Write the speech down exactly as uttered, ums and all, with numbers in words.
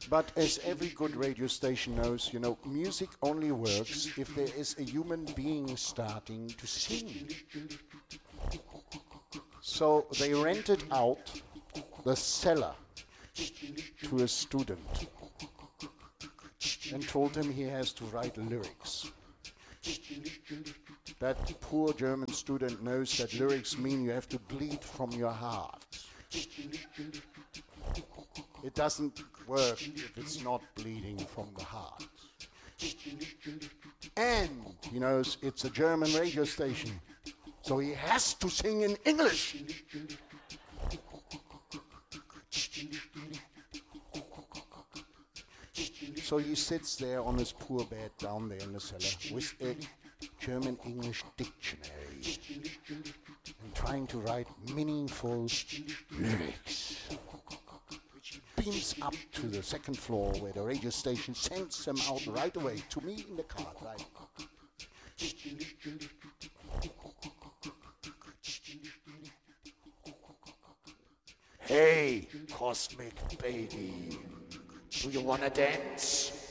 But as every good radio station knows, you know, music only works if there is a human being starting to sing. So they rented out the cellar to a student and told him he has to write lyrics. That poor German student knows that lyrics mean you have to bleed from your heart. It doesn't work if it's not bleeding from the heart. And he knows it's a German radio station, so he has to sing in English. So he sits there on his poor bed down there in the cellar with a German-English dictionary and trying to write meaningful lyrics, which he beams up to the second floor where the radio station sends them out right away to me in the car, right? Hey, cosmic baby, do you wanna dance?